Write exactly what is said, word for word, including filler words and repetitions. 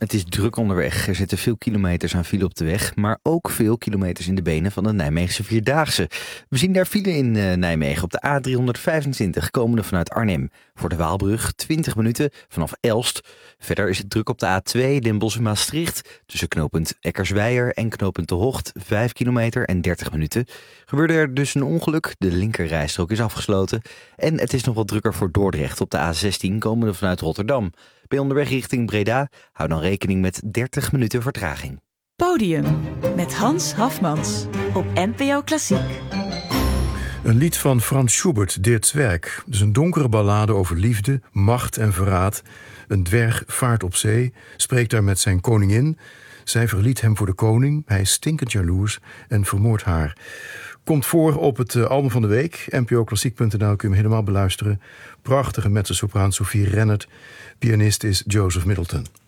Het is druk onderweg. Er zitten veel kilometers aan file op de weg, maar ook veel kilometers in de benen van de Nijmeegse Vierdaagse. We zien daar file in uh, Nijmegen op de A driehonderdvijfentwintig, komende vanuit Arnhem. Voor de Waalbrug twintig minuten vanaf Elst. Verder is het druk op de A twee Den Bosch-Maastricht. Tussen knooppunt Eckersweijer en knooppunt De Hocht vijf kilometer en dertig minuten. Gebeurde er dus een ongeluk. De linkerrijstrook is afgesloten. En het is nog wat drukker voor Dordrecht op de A zestien, komende vanuit Rotterdam. Bij onderweg richting Breda hou dan rekening met dertig minuten vertraging. Podium met Hans Hafmans op N P O Klassiek. Een lied van Franz Schubert, Der Zwerg. Dus een donkere ballade over liefde, macht en verraad. Een dwerg vaart op zee, spreekt daar met zijn koningin. Zij verliet hem voor de koning, hij is stinkend jaloers en vermoordt haar. Komt voor op het album van de week. N P O Klassiek punt n l kun je hem helemaal beluisteren. Prachtige mezzosopraan Sophie Rennert. Pianist is Joseph Middleton.